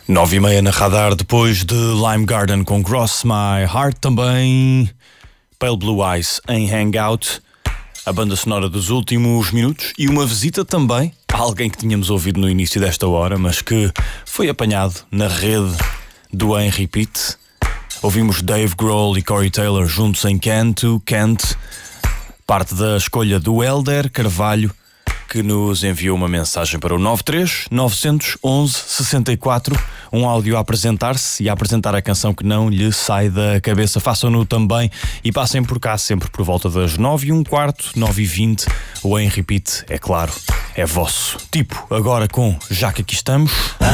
9h30 na Radar, depois de Lime Garden com Cross My Heart, também Pale Blue Eyes em Hangout, a banda sonora dos últimos minutos, e uma visita também a alguém que tínhamos ouvido no início desta hora, mas que foi apanhado na rede do Em Repeat. Ouvimos Dave Grohl e Corey Taylor juntos em Can't, parte da escolha do Helder Carvalho, que nos enviou uma mensagem para o 93 911 64, um áudio a apresentar-se e a apresentar a canção que não lhe sai da cabeça. Façam-no também e passem por cá sempre por volta das 9h15, 9h20. O Em Repeat, é claro, é vosso. Tipo, agora com Já Que Aqui Estamos.